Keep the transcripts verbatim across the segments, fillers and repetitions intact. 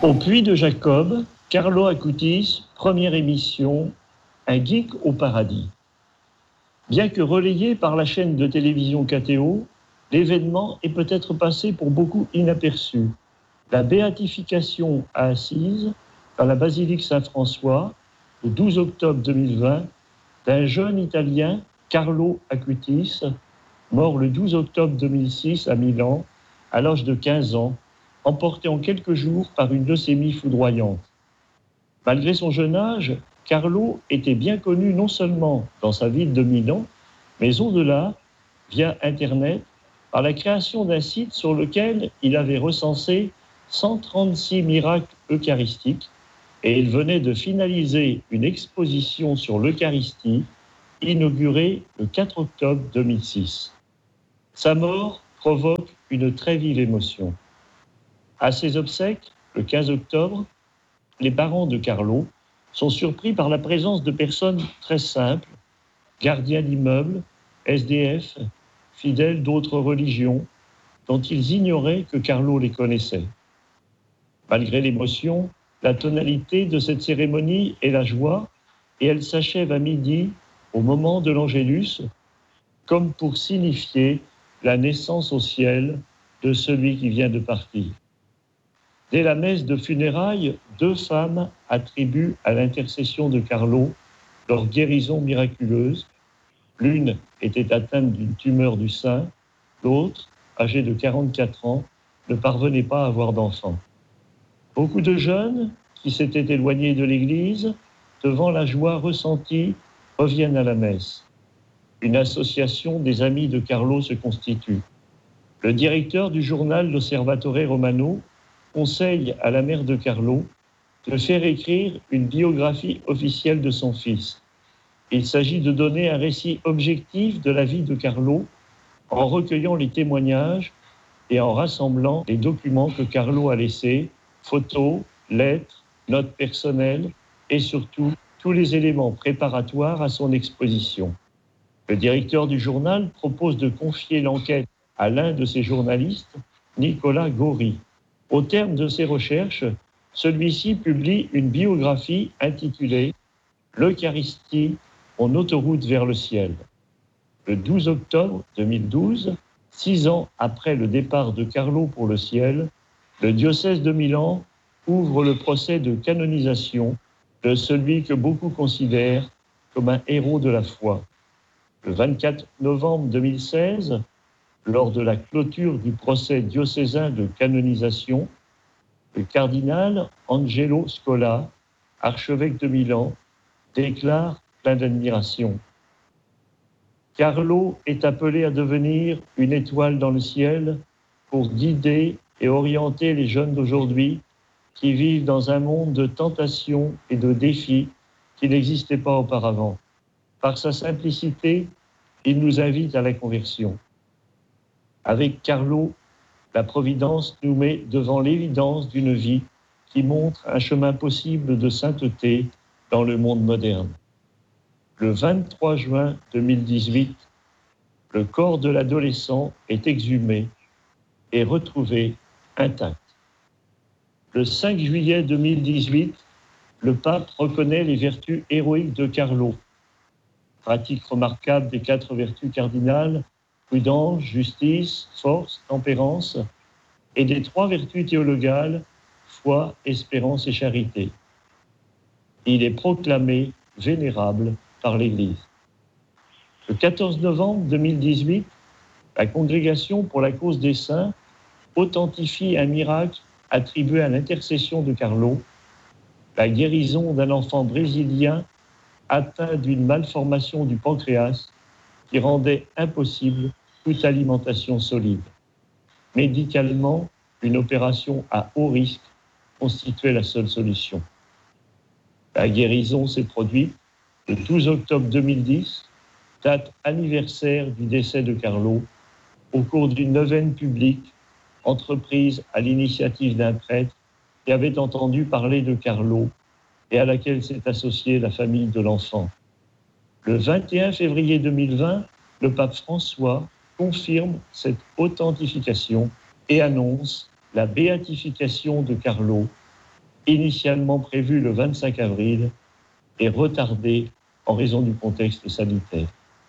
Au Puy de Jacob, Carlo Acutis, première émission, un geek au paradis. Bien que relayé par la chaîne de télévision K T O, l'événement est peut-être passé pour beaucoup inaperçu. La béatification à Assise, dans la basilique Saint-François, le douze octobre deux mille vingt, d'un jeune Italien, Carlo Acutis, mort le douze octobre deux mille six à Milan, à l'âge de quinze ans, emporté en quelques jours par une leucémie foudroyante. Malgré son jeune âge, Carlo était bien connu non seulement dans sa ville de Milan, mais au-delà, via Internet, par la création d'un site sur lequel il avait recensé cent trente-six miracles eucharistiques et il venait de finaliser une exposition sur l'Eucharistie inaugurée le quatre octobre deux mille six. Sa mort provoque une très vive émotion. À ses obsèques, le quinze octobre, les parents de Carlo sont surpris par la présence de personnes très simples, gardiens d'immeubles, S D F, fidèles d'autres religions, dont ils ignoraient que Carlo les connaissait. Malgré l'émotion, la tonalité de cette cérémonie est la joie, et elle s'achève à midi, au moment de l'Angélus, comme pour signifier la naissance au ciel de celui qui vient de partir. Dès la messe de funérailles, deux femmes attribuent à l'intercession de Carlo leur guérison miraculeuse. L'une était atteinte d'une tumeur du sein, l'autre, âgée de quarante-quatre ans, ne parvenait pas à avoir d'enfant. Beaucoup de jeunes qui s'étaient éloignés de l'Église, devant la joie ressentie, reviennent à la messe. Une association des amis de Carlo se constitue. Le directeur du journal L'Osservatore Romano conseille à la mère de Carlo de faire écrire une biographie officielle de son fils. Il s'agit de donner un récit objectif de la vie de Carlo en recueillant les témoignages et en rassemblant les documents que Carlo a laissés, photos, lettres, notes personnelles et surtout tous les éléments préparatoires à son exposition. Le directeur du journal propose de confier l'enquête à l'un de ses journalistes, Nicolas Gori. Au terme de ses recherches, celui-ci publie une biographie intitulée « L'Eucharistie en autoroute vers le ciel ». Le douze octobre deux mille douze, six ans après le départ de Carlo pour le ciel, le diocèse de Milan ouvre le procès de canonisation de celui que beaucoup considèrent comme un héros de la foi. Le vingt-quatre novembre deux mille seize, lors de la clôture du procès diocésain de canonisation, le cardinal Angelo Scola, archevêque de Milan, déclare plein d'admiration. Carlo est appelé à devenir une étoile dans le ciel pour guider et orienter les jeunes d'aujourd'hui qui vivent dans un monde de tentations et de défis qui n'existaient pas auparavant. Par sa simplicité, il nous invite à la conversion. Avec Carlo, la Providence nous met devant l'évidence d'une vie qui montre un chemin possible de sainteté dans le monde moderne. Le vingt-trois juin deux mille dix-huit, le corps de l'adolescent est exhumé et retrouvé intact. Le cinq juillet deux mille dix-huit, le pape reconnaît les vertus héroïques de Carlo. Pratique remarquable des quatre vertus cardinales, prudence, justice, force, tempérance, et des trois vertus théologales, foi, espérance et charité. Il est proclamé vénérable par l'Église. Le quatorze novembre deux mille dix-huit, la Congrégation pour la cause des saints authentifie un miracle attribué à l'intercession de Carlo, la guérison d'un enfant brésilien atteint d'une malformation du pancréas qui rendait impossible toute alimentation solide. Médicalement, une opération à haut risque constituait la seule solution. La guérison s'est produite le douze octobre deux mille dix, date anniversaire du décès de Carlo, au cours d'une neuvaine publique entreprise à l'initiative d'un prêtre qui avait entendu parler de Carlo et à laquelle s'est associée la famille de l'enfant. Le vingt et un février deux mille vingt, le pape François confirme cette authentification et annonce la béatification de Carlo initialement prévu le vingt-cinq avril, est retardé en raison du contexte sanitaire.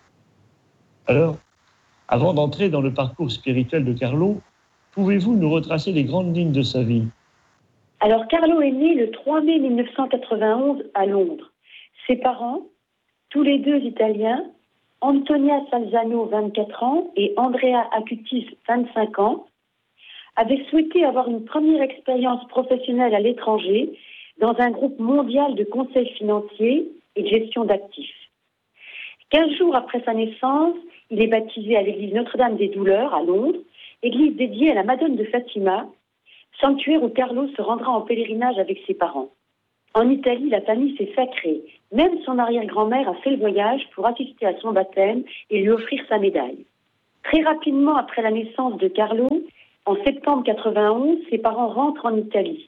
Alors, avant d'entrer dans le parcours spirituel de Carlo, pouvez-vous nous retracer les grandes lignes de sa vie ? Alors, Carlo est né le trois mai mille neuf cent quatre-vingt-onze à Londres. Ses parents, tous les deux italiens, Antonia Salzano, vingt-quatre ans, et Andrea Acutis, vingt-cinq ans, avaient souhaité avoir une première expérience professionnelle à l'étranger dans un groupe mondial de conseils financiers et de gestion d'actifs. Quinze jours après sa naissance, il est baptisé à l'église Notre-Dame des Douleurs à Londres, église dédiée à la Madone de Fatima, sanctuaire où Carlo se rendra en pèlerinage avec ses parents. En Italie, la famille s'est sacrée. Même son arrière-grand-mère a fait le voyage pour assister à son baptême et lui offrir sa médaille. Très rapidement après la naissance de Carlo, en septembre quatre-vingt-onze, ses parents rentrent en Italie.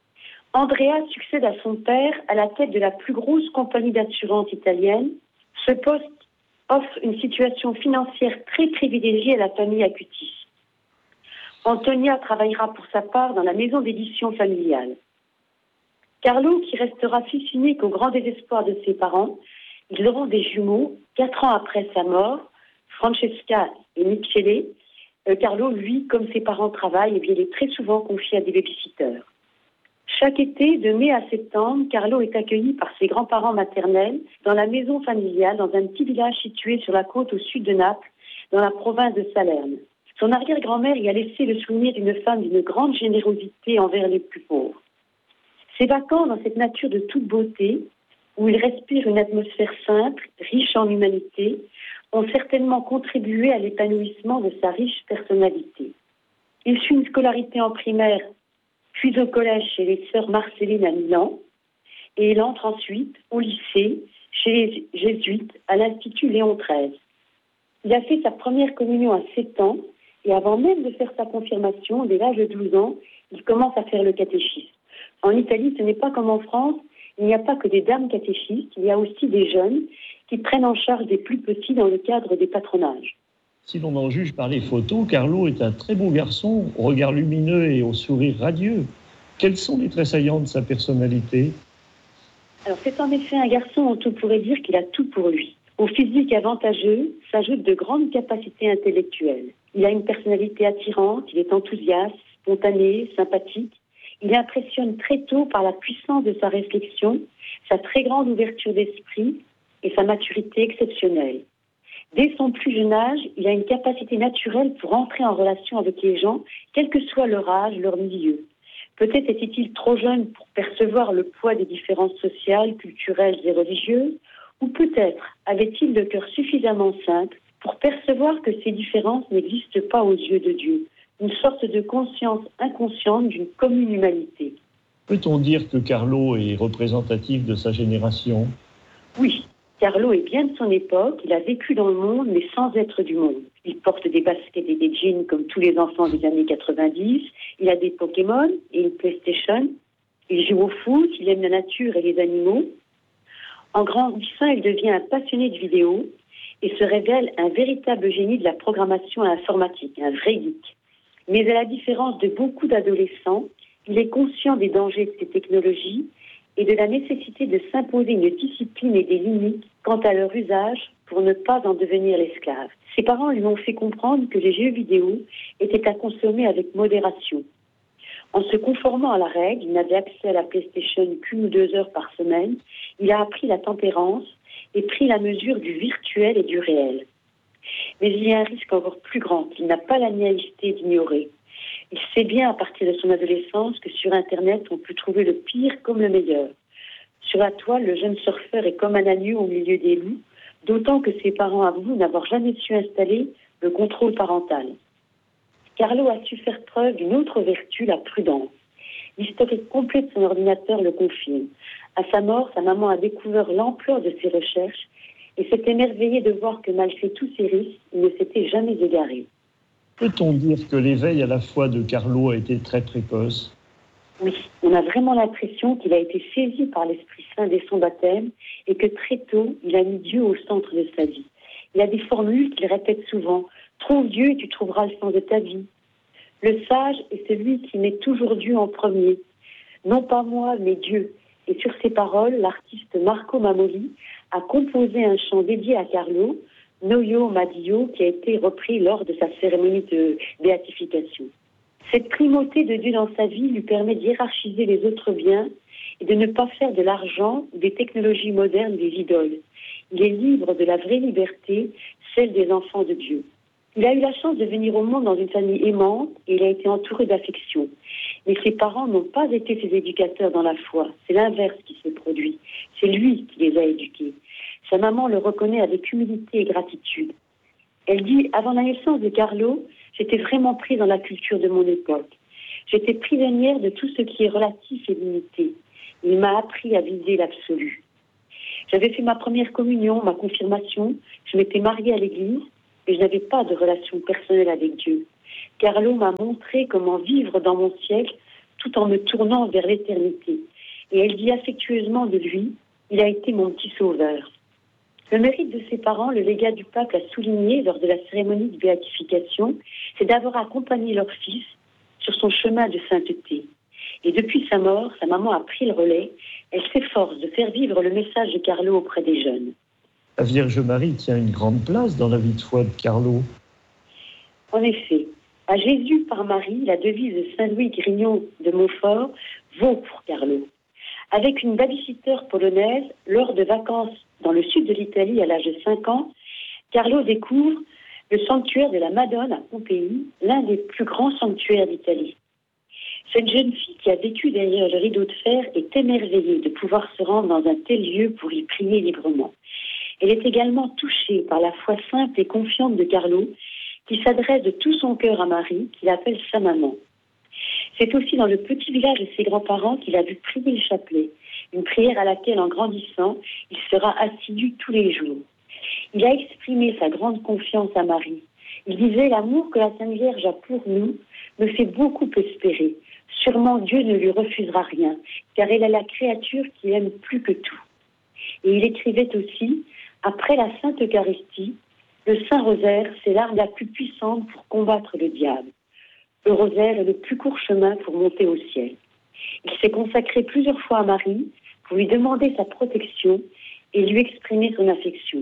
Andrea succède à son père à la tête de la plus grosse compagnie d'assurance italienne. Ce poste offre une situation financière très privilégiée à la famille Acutis. Antonia travaillera pour sa part dans la maison d'édition familiale. Carlo, qui restera fils unique au grand désespoir de ses parents, ils auront des jumeaux quatre ans après sa mort, Francesca et Michele. Euh, Carlo, lui, comme ses parents travaillent, eh bien, il est très souvent confié à des babysitters. Chaque été, de mai à septembre, Carlo est accueilli par ses grands-parents maternels dans la maison familiale, dans un petit village situé sur la côte au sud de Naples, dans la province de Salerne. Son arrière-grand-mère y a laissé le souvenir d'une femme d'une grande générosité envers les plus pauvres. Ses vacances dans cette nature de toute beauté, où il respire une atmosphère simple, riche en humanité, ont certainement contribué à l'épanouissement de sa riche personnalité. Il suit une scolarité en primaire, puis au collège chez les sœurs Marcellines à Milan, et il entre ensuite au lycée chez les jésuites à l'Institut Léon treize. Il a fait sa première communion à sept ans, et avant même de faire sa confirmation, dès l'âge de douze ans, il commence à faire le catéchisme. En Italie, ce n'est pas comme en France, il n'y a pas que des dames catéchistes, il y a aussi des jeunes qui prennent en charge des plus petits dans le cadre des patronages. Si l'on en juge par les photos, Carlo est un très beau garçon, au regard lumineux et au sourire radieux. Quels sont les traits saillants de sa personnalité ? Alors c'est en effet un garçon dont on pourrait dire qu'il a tout pour lui. Au physique avantageux s'ajoutent de grandes capacités intellectuelles. Il a une personnalité attirante, il est enthousiaste, spontané, sympathique. Il impressionne très tôt par la puissance de sa réflexion, sa très grande ouverture d'esprit et sa maturité exceptionnelle. Dès son plus jeune âge, il a une capacité naturelle pour entrer en relation avec les gens, quel que soit leur âge, leur milieu. Peut-être était-il trop jeune pour percevoir le poids des différences sociales, culturelles et religieuses, ou peut-être avait-il le cœur suffisamment simple pour percevoir que ces différences n'existent pas aux yeux de Dieu. Une sorte de conscience inconsciente d'une commune humanité. Peut-on dire que Carlo est représentatif de sa génération ? Oui, Carlo est bien de son époque, il a vécu dans le monde mais sans être du monde. Il porte des baskets et des jeans comme tous les enfants des années quatre-vingt-dix, il a des Pokémon et une PlayStation, il joue au foot, il aime la nature et les animaux. En grandissant, il devient un passionné de vidéo et se révèle un véritable génie de la programmation informatique, un vrai geek. Mais à la différence de beaucoup d'adolescents, il est conscient des dangers de ces technologies et de la nécessité de s'imposer une discipline et des limites quant à leur usage pour ne pas en devenir l'esclave. Ses parents lui ont fait comprendre que les jeux vidéo étaient à consommer avec modération. En se conformant à la règle, il n'avait accès à la PlayStation qu'une ou deux heures par semaine, il a appris la tempérance et pris la mesure du virtuel et du réel. Mais il y a un risque encore plus grand qu'il n'a pas la naïveté d'ignorer. Il sait bien à partir de son adolescence que sur Internet, on peut trouver le pire comme le meilleur. Sur la toile, le jeune surfeur est comme un agneau au milieu des loups, d'autant que ses parents avouent n'avoir jamais su installer le contrôle parental. Carlo a su faire preuve d'une autre vertu, la prudence. L'historique complet de son ordinateur le confirme. À sa mort, sa maman a découvert l'ampleur de ses recherches et s'est émerveillée de voir que malgré tous ses risques, il ne s'était jamais égaré. Peut-on dire que l'éveil à la foi de Carlo a été très précoce ? Oui, on a vraiment l'impression qu'il a été saisi par l'Esprit Saint dès son baptême et que très tôt, il a mis Dieu au centre de sa vie. Il a des formules qu'il répète souvent. « Trouve Dieu et tu trouveras le sens de ta vie ». Le sage est celui qui met toujours Dieu en premier. Non pas moi, mais Dieu. Et sur ces paroles, l'artiste Marco Mamoli a composé un chant dédié à Carlo, Noio Madio, qui a été repris lors de sa cérémonie de béatification. Cette primauté de Dieu dans sa vie lui permet d'hiérarchiser les autres biens et de ne pas faire de l'argent, des technologies modernes, des idoles. Il est libre de la vraie liberté, celle des enfants de Dieu. Il a eu la chance de venir au monde dans une famille aimante et il a été entouré d'affection. Mais ses parents n'ont pas été ses éducateurs dans la foi. C'est l'inverse qui s'est produit. C'est lui qui les a éduqués. Sa maman le reconnaît avec humilité et gratitude. Elle dit « Avant la naissance de Carlo, j'étais vraiment prise dans la culture de mon époque. J'étais prisonnière de tout ce qui est relatif et limité. Il m'a appris à viser l'absolu. J'avais fait ma première communion, ma confirmation. Je m'étais mariée à l'église et je n'avais pas de relation personnelle avec Dieu. Carlo m'a montré comment vivre dans mon siècle tout en me tournant vers l'éternité. Et elle dit affectueusement de lui « Il a été mon petit sauveur ». Le mérite de ses parents, le légat du pape l'a souligné lors de la cérémonie de béatification, c'est d'avoir accompagné leur fils sur son chemin de sainteté. Et depuis sa mort, sa maman a pris le relais. Elle s'efforce de faire vivre le message de Carlo auprès des jeunes. La Vierge Marie tient une grande place dans la vie de foi de Carlo. En effet, à Jésus par Marie, la devise de Saint-Louis Grignon de Montfort vaut pour Carlo. Avec une babysitter polonaise, lors de vacances dans le sud de l'Italie à l'âge de cinq ans, Carlo découvre le sanctuaire de la Madone à Pompéi, l'un des plus grands sanctuaires d'Italie. Cette jeune fille qui a vécu derrière le rideau de fer est émerveillée de pouvoir se rendre dans un tel lieu pour y prier librement. Elle est également touchée par la foi simple et confiante de Carlo, qui s'adresse de tout son cœur à Marie, qu'il appelle sa maman. C'est aussi dans le petit village de ses grands-parents qu'il a vu prier le chapelet, une prière à laquelle, en grandissant, il sera assidu tous les jours. Il a exprimé sa grande confiance à Marie. Il disait « L'amour que la Sainte Vierge a pour nous me fait beaucoup espérer. Sûrement Dieu ne lui refusera rien, car elle est la créature qu'il aime plus que tout. » Et il écrivait aussi « Après la Sainte Eucharistie, le Saint-Rosaire, c'est l'arme la plus puissante pour combattre le diable. Le rosaire est le plus court chemin pour monter au ciel. » Il s'est consacré plusieurs fois à Marie pour lui demander sa protection et lui exprimer son affection.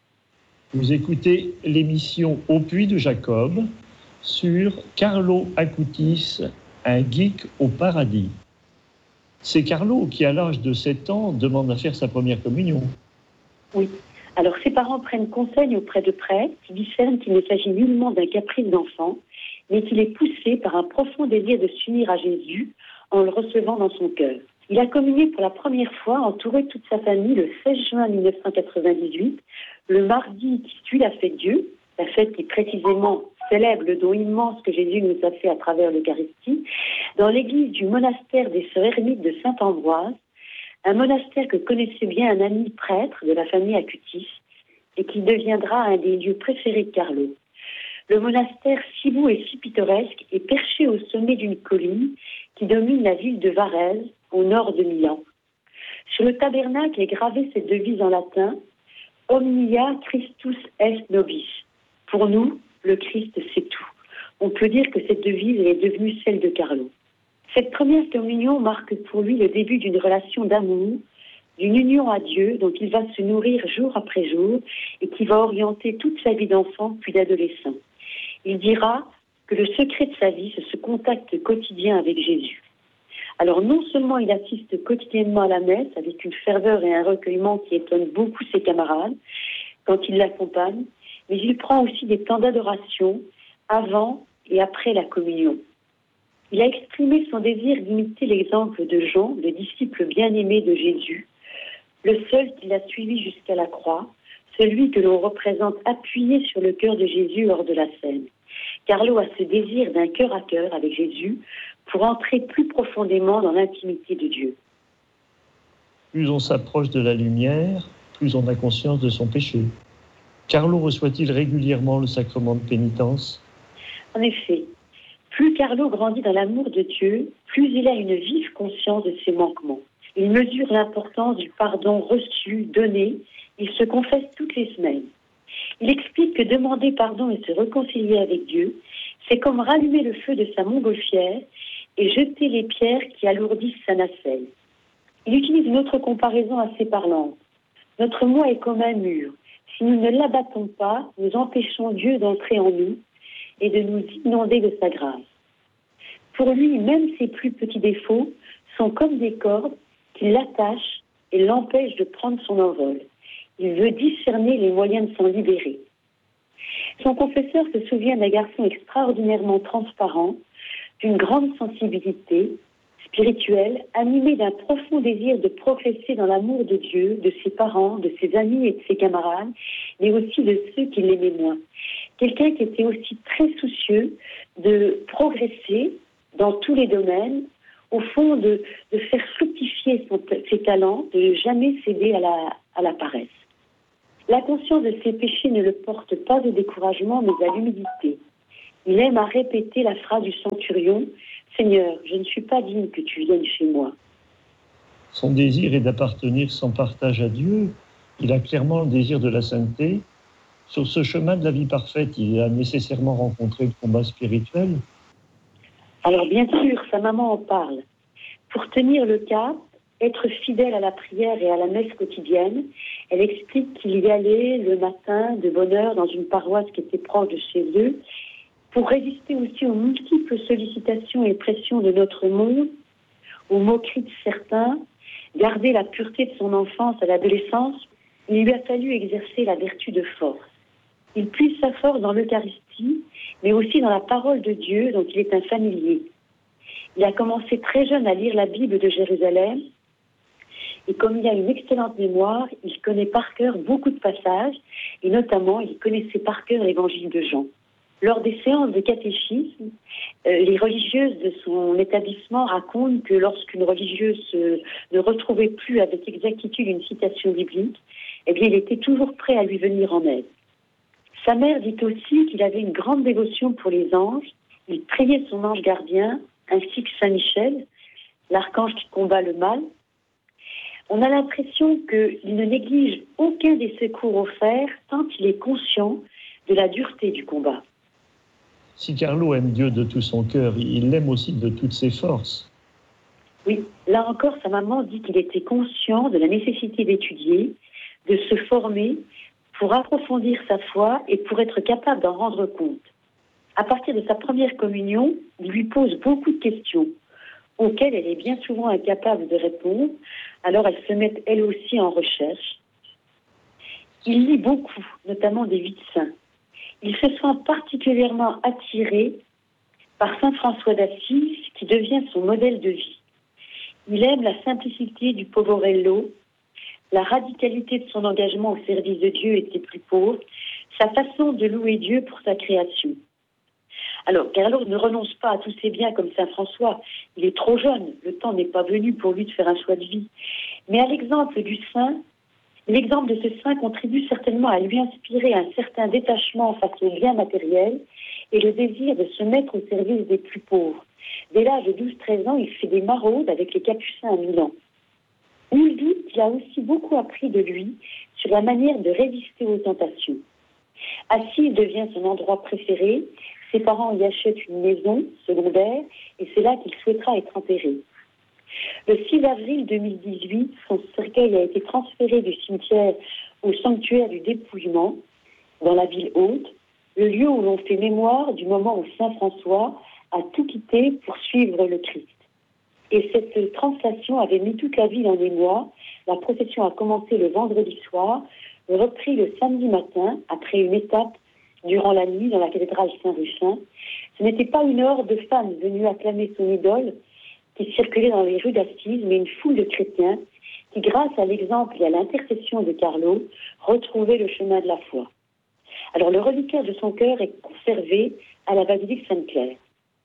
Vous écoutez l'émission Au Puits de Jacob sur Carlo Acutis, un geek au paradis. C'est Carlo qui, à l'âge de sept ans, demande à faire sa première communion. Oui. Alors ses parents prennent conseil auprès de prêtres qui discernent qu'il ne s'agit nullement d'un caprice d'enfant, mais qu'il est poussé par un profond désir de s'unir à Jésus en le recevant dans son cœur. Il a communié pour la première fois, entouré de toute sa famille, le seize juin mille neuf cent quatre-vingt-dix-huit, le mardi qui suit la fête Dieu, la fête qui précisément célèbre le don immense que Jésus nous a fait à travers l'Eucharistie, dans l'église du monastère des Sœurs Ermites de Saint-Ambroise, un monastère que connaissait bien un ami prêtre de la famille Acutis et qui deviendra un des lieux préférés de Carlo. Le monastère, si beau et si pittoresque, est perché au sommet d'une colline qui domine la ville de Varèse, au nord de Milan. Sur le tabernacle est gravée cette devise en latin « Omnia Christus est nobis ». Pour nous, le Christ, c'est tout. On peut dire que cette devise est devenue celle de Carlo. Cette première communion marque pour lui le début d'une relation d'amour, d'une union à Dieu dont il va se nourrir jour après jour et qui va orienter toute sa vie d'enfant puis d'adolescent. Il dira que le secret de sa vie, c'est ce contact quotidien avec Jésus. Alors non seulement il assiste quotidiennement à la messe avec une ferveur et un recueillement qui étonnent beaucoup ses camarades quand il l'accompagne, mais il prend aussi des temps d'adoration avant et après la communion. Il a exprimé son désir d'imiter l'exemple de Jean, le disciple bien-aimé de Jésus, le seul qui l'a suivi jusqu'à la croix, celui que l'on représente appuyé sur le cœur de Jésus lors de la scène. Carlo a ce désir d'un cœur à cœur avec Jésus pour entrer plus profondément dans l'intimité de Dieu. Plus on s'approche de la lumière, plus on a conscience de son péché. Carlo reçoit-il régulièrement le sacrement de pénitence ? En effet, plus Carlo grandit dans l'amour de Dieu, plus il a une vive conscience de ses manquements. Il mesure l'importance du pardon reçu, donné. Il se confesse toutes les semaines. Il explique que demander pardon et se réconcilier avec Dieu, c'est comme rallumer le feu de sa montgolfière et jeter les pierres qui alourdissent sa nacelle. Il utilise une autre comparaison assez parlante. Notre moi est comme un mur. Si nous ne l'abattons pas, nous empêchons Dieu d'entrer en nous et de nous inonder de sa grâce. Pour lui, même ses plus petits défauts sont comme des cordes qui l'attachent et l'empêchent de prendre son envol. Il veut discerner les moyens de s'en libérer. Son confesseur se souvient d'un garçon extraordinairement transparent, d'une grande sensibilité spirituelle, animé d'un profond désir de progresser dans l'amour de Dieu, de ses parents, de ses amis et de ses camarades, mais aussi de ceux qui l'aimaient moins. Quelqu'un qui était aussi très soucieux de progresser dans tous les domaines, au fond de, de faire fructifier son, ses talents, de ne jamais céder à la, à la paresse. La conscience de ses péchés ne le porte pas au découragement, mais à l'humilité. Il aime à répéter la phrase du centurion « Seigneur, je ne suis pas digne que tu viennes chez moi ». Son désir est d'appartenir sans partage à Dieu. Il a clairement le désir de la sainteté. Sur ce chemin de la vie parfaite, il a nécessairement rencontré le combat spirituel. Alors bien sûr, sa maman en parle. Pour tenir le cap, être fidèle à la prière et à la messe quotidienne, elle explique qu'il y allait le matin de bonne heure dans une paroisse qui était proche de chez eux, pour résister aussi aux multiples sollicitations et pressions de notre monde, aux moqueries de certains, garder la pureté de son enfance à l'adolescence. Il lui a fallu exercer la vertu de force. Il puise sa force dans l'Eucharistie, mais aussi dans la parole de Dieu dont il est un familier. Il a commencé très jeune à lire la Bible de Jérusalem, et comme il a une excellente mémoire, il connaît par cœur beaucoup de passages, et notamment, il connaissait par cœur l'évangile de Jean. Lors des séances de catéchisme, euh, les religieuses de son établissement racontent que lorsqu'une religieuse euh, ne retrouvait plus avec exactitude une citation biblique, eh bien, il était toujours prêt à lui venir en aide. Sa mère dit aussi qu'il avait une grande dévotion pour les anges. Il priait son ange gardien, ainsi que Saint Michel, l'archange qui combat le mal. On a l'impression qu'il ne néglige aucun des secours offerts, tant il est conscient de la dureté du combat. Si Carlo aime Dieu de tout son cœur, il l'aime aussi de toutes ses forces. Oui, là encore, sa maman dit qu'il était conscient de la nécessité d'étudier, de se former pour approfondir sa foi et pour être capable d'en rendre compte. À partir de sa première communion, il lui pose beaucoup de questions auxquelles elle est bien souvent incapable de répondre, alors elle se met elle aussi en recherche. Il lit beaucoup, notamment des vies de saints. Il se sent particulièrement attiré par saint François d'Assise, qui devient son modèle de vie. Il aime la simplicité du Poverello, la radicalité de son engagement au service de Dieu et des plus pauvres, sa façon de louer Dieu pour sa création. Alors, Carlo ne renonce pas à tous ses biens comme saint François. Il est trop jeune, le temps n'est pas venu pour lui de faire un choix de vie. Mais à l'exemple du saint, l'exemple de ce saint contribue certainement à lui inspirer un certain détachement face aux biens matériels et le désir de se mettre au service des plus pauvres. Dès l'âge de douze treize ans, il fait des maraudes avec les Capucins à Milan. Nul doute qu'il a aussi beaucoup appris de lui sur la manière de résister aux tentations. Assise devient son endroit préféré. Ses parents y achètent une maison secondaire et c'est là qu'il souhaitera être enterré. Le six avril deux mille dix-huit, son cercueil a été transféré du cimetière au sanctuaire du dépouillement, dans la ville haute, le lieu où l'on fait mémoire du moment où saint François a tout quitté pour suivre le Christ. Et cette translation avait mis toute la ville en émoi. La procession a commencé le vendredi soir, repris le samedi matin, après une étape durant la nuit dans la cathédrale Saint-Rufin. Ce n'était pas une horde de femmes venues acclamer son idole qui circulait dans les rues d'Assise, mais une foule de chrétiens qui, grâce à l'exemple et à l'intercession de Carlo, retrouvaient le chemin de la foi. Alors le reliquaire de son cœur est conservé à la basilique Sainte-Claire.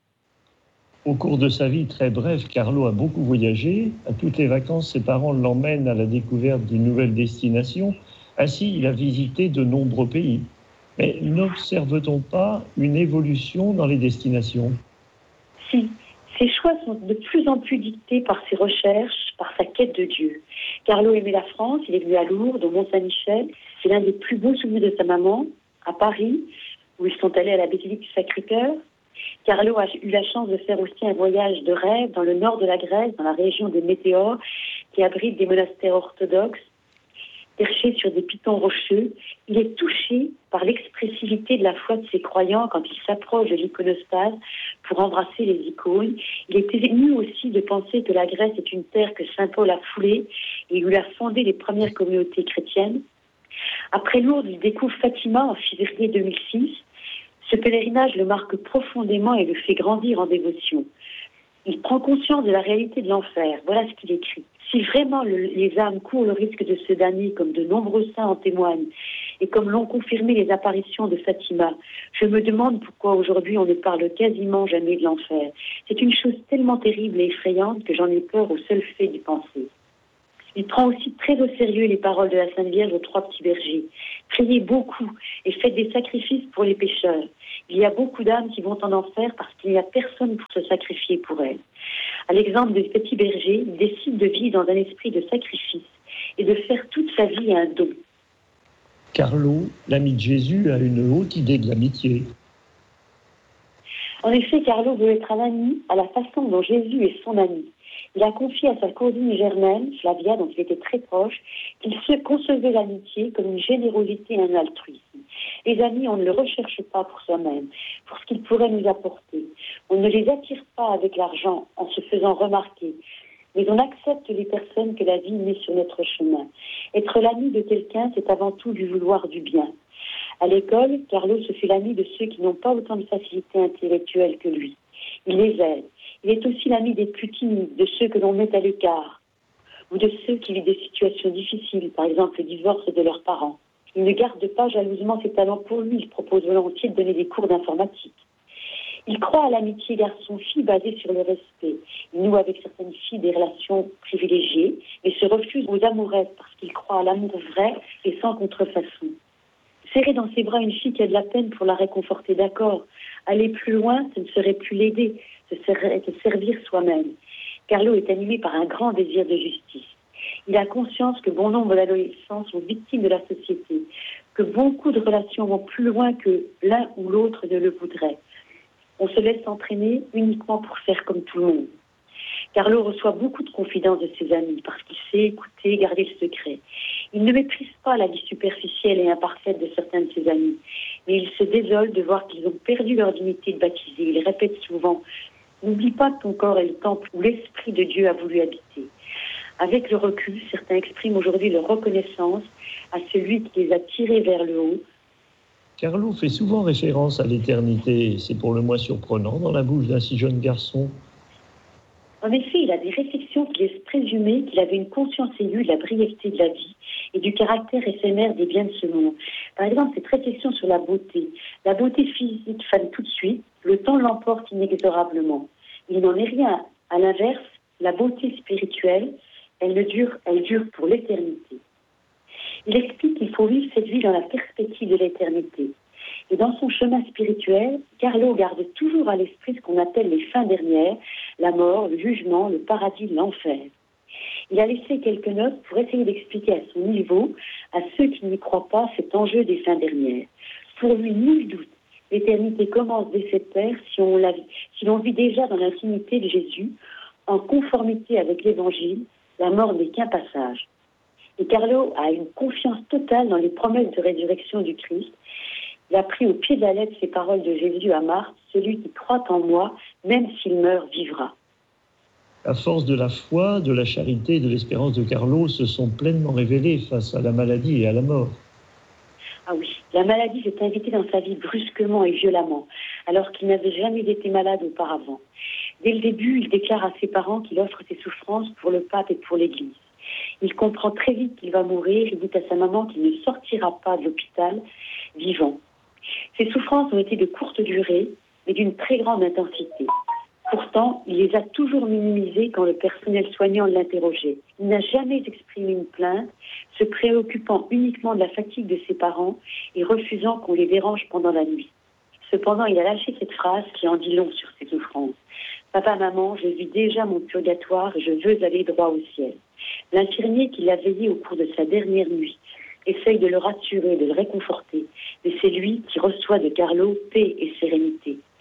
Au cours de sa vie très brève, Carlo a beaucoup voyagé. À toutes les vacances, ses parents l'emmènent à la découverte d'une nouvelle destination. Ainsi, il a visité de nombreux pays. Mais n'observe-t-on pas une évolution dans les destinations ? Si, ses choix sont de plus en plus dictés par ses recherches, par sa quête de Dieu. Carlo aimait la France, il est venu à Lourdes, au Mont-Saint-Michel. C'est l'un des plus beaux souvenirs de sa maman, à Paris, où ils sont allés à la basilique du Sacré-Cœur. Carlo a eu la chance de faire aussi un voyage de rêve dans le nord de la Grèce, dans la région des Météores, qui abrite des monastères orthodoxes. Perché sur des pitons rocheux, il est touché par l'expressivité de la foi de ses croyants quand il s'approche de l'iconostase pour embrasser les icônes. Il est ému aussi de penser que la Grèce est une terre que saint Paul a foulée et où il a fondé les premières communautés chrétiennes. Après Lourdes, il découvre Fatima en février deux mille six. Ce pèlerinage le marque profondément et le fait grandir en dévotion. Il prend conscience de la réalité de l'enfer. Voilà ce qu'il écrit. Si vraiment le, les âmes courent le risque de se damner, comme de nombreux saints en témoignent, et comme l'ont confirmé les apparitions de Fatima, je me demande pourquoi aujourd'hui on ne parle quasiment jamais de l'enfer. C'est une chose tellement terrible et effrayante que j'en ai peur au seul fait d'y penser. Il prend aussi très au sérieux les paroles de la Sainte Vierge aux trois petits bergers. Priez beaucoup et faites des sacrifices pour les pécheurs. Il y a beaucoup d'âmes qui vont en enfer parce qu'il n'y a personne pour se sacrifier pour elles. À l'exemple des petits bergers, il décide de vivre dans un esprit de sacrifice et de faire toute sa vie un don. Carlo, l'ami de Jésus, a une haute idée de l'amitié. En effet, Carlo veut être un ami à la façon dont Jésus est son ami. Il a confié à sa cousine germaine, Flavia, dont il était très proche, qu'il se concevait l'amitié comme une générosité et un altruisme. Les amis, on ne le recherche pas pour soi-même, pour ce qu'ils pourraient nous apporter. On ne les attire pas avec l'argent en se faisant remarquer, mais on accepte les personnes que la vie met sur notre chemin. Être l'ami de quelqu'un, c'est avant tout lui vouloir du bien. À l'école, Carlo se fait l'ami de ceux qui n'ont pas autant de facilité intellectuelle que lui. Il les aide. Il est aussi l'ami des plus timides, de ceux que l'on met à l'écart, ou de ceux qui vivent des situations difficiles, par exemple le divorce de leurs parents. Il ne garde pas jalousement ses talents pour lui, il propose volontiers de donner des cours d'informatique. Il croit à l'amitié garçon-fille basée sur le respect. Il noue avec certaines filles des relations privilégiées, mais se refuse aux amourettes parce qu'il croit à l'amour vrai et sans contrefaçon. Serrer dans ses bras une fille qui a de la peine pour la réconforter, d'accord. Aller plus loin, ce ne serait plus l'aider, ce serait se servir soi-même. Carlo est animé par un grand désir de justice. Il a conscience que bon nombre d'adolescents sont victimes de la société, que beaucoup de relations vont plus loin que l'un ou l'autre ne le voudrait. On se laisse entraîner uniquement pour faire comme tout le monde. Carlo reçoit beaucoup de confidences de ses amis parce qu'il sait écouter et garder le secret. Il ne méprise pas la vie superficielle et imparfaite de certains de ses amis, mais il se désole de voir qu'ils ont perdu leur dignité de baptisé. Il répète souvent « N'oublie pas que ton corps est le temple où l'Esprit de Dieu a voulu habiter ». Avec le recul, certains expriment aujourd'hui leur reconnaissance à celui qui les a tirés vers le haut. Carlo fait souvent référence à l'éternité, c'est pour le moins surprenant dans la bouche d'un si jeune garçon. En effet, il a des réflexions qui laissent présumer qu'il avait une conscience aiguë de la brièveté de la vie et du caractère éphémère des biens de ce monde. Par exemple, cette réflexion sur la beauté. La beauté physique fane tout de suite, le temps l'emporte inexorablement. Il n'en est rien. À l'inverse, la beauté spirituelle, elle, ne dure, elle dure pour l'éternité. Il explique qu'il faut vivre cette vie dans la perspective de l'éternité. Et dans son chemin spirituel, Carlo garde toujours à l'esprit ce qu'on appelle les fins dernières, la mort, le jugement, le paradis, l'enfer. Il a laissé quelques notes pour essayer d'expliquer à son niveau, à ceux qui n'y croient pas, cet enjeu des fins dernières. Pour lui, nul doute, l'éternité commence dès cette terre si on, la vit, si l'on vit déjà dans l'intimité de Jésus, en conformité avec l'Évangile, la mort n'est qu'un passage. Et Carlo a une confiance totale dans les promesses de résurrection du Christ. Il a pris au pied de la lettre ces paroles de Jésus à Marthe, « Celui qui croit en moi, même s'il meurt, vivra ». La force de la foi, de la charité et de l'espérance de Carlo se sont pleinement révélées face à la maladie et à la mort. Ah oui, la maladie s'est invitée dans sa vie brusquement et violemment, alors qu'il n'avait jamais été malade auparavant. Dès le début, il déclare à ses parents qu'il offre ses souffrances pour le pape et pour l'Église. Il comprend très vite qu'il va mourir, il dit à sa maman qu'il ne sortira pas de l'hôpital vivant. Ses souffrances ont été de courte durée, mais d'une très grande intensité. Pourtant, il les a toujours minimisées quand le personnel soignant l'interrogeait. Il n'a jamais exprimé une plainte, se préoccupant uniquement de la fatigue de ses parents et refusant qu'on les dérange pendant la nuit. Cependant, il a lâché cette phrase qui en dit long sur ses souffrances. « Papa, maman, je vis déjà mon purgatoire et je veux aller droit au ciel. » L'infirmier qui l'a veillé au cours de sa dernière nuit essaye de le rassurer, de le réconforter, mais c'est lui qui reçoit de Carlo paix et sérénité.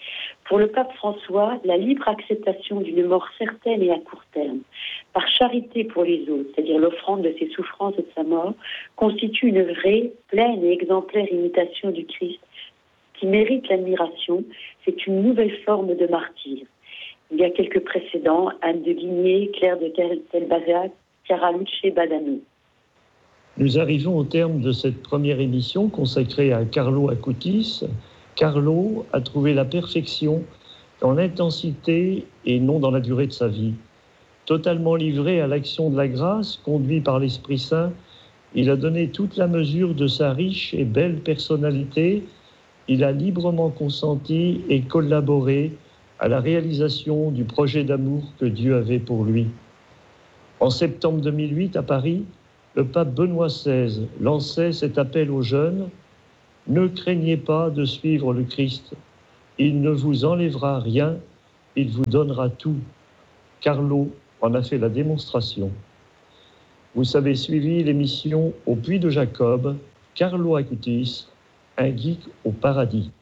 Pour le pape François, la libre acceptation d'une mort certaine et à court terme, par charité pour les autres, c'est-à-dire l'offrande de ses souffrances et de sa mort, constitue une vraie, pleine et exemplaire imitation du Christ qui mérite l'admiration. C'est une nouvelle forme de martyr. Il y a quelques précédents, Anne de Guigné, Claire de Telbazac, Caraluce Badano. Nous arrivons au terme de cette première émission consacrée à Carlo Acutis. Carlo a trouvé la perfection dans l'intensité et non dans la durée de sa vie. Totalement livré à l'action de la grâce, conduit par l'Esprit Saint, il a donné toute la mesure de sa riche et belle personnalité. Il a librement consenti et collaboré à la réalisation du projet d'amour que Dieu avait pour lui. En septembre deux mille huit, à Paris, le pape Benoît seize lançait cet appel aux jeunes: « Ne craignez pas de suivre le Christ. Il ne vous enlèvera rien, il vous donnera tout. » Carlo en a fait la démonstration. Vous avez suivi l'émission Au Puy de Jacob, Carlo Acutis, un geek au paradis.